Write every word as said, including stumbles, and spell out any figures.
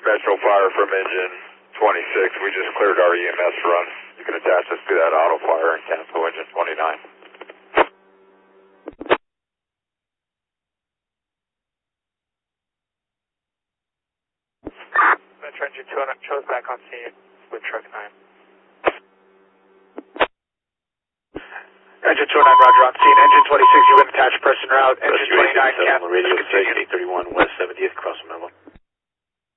Metro Fire from engine twenty-six. We just cleared our E M S run. You can attach us to that auto fire and cancel engine twenty-nine. Metro engine two oh nine, chose back on scene with truck nine. Engine two oh nine, roger on scene. Engine twenty-six, you've been attached person route. Engine twenty-nine, cancel. Radio station eight thirty-one West seventieth, cross the Mellow.